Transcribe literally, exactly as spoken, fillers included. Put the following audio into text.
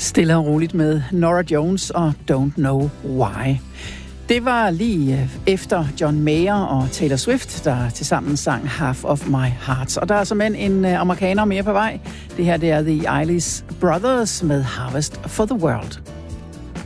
Stille og roligt med Norah Jones og Don't Know Why. Det var lige efter John Mayer og Taylor Swift, der tilsammen sang Half of My Heart. Og der er simpelthen en amerikaner mere på vej. Det her det er The Isley Brothers med Harvest for the World.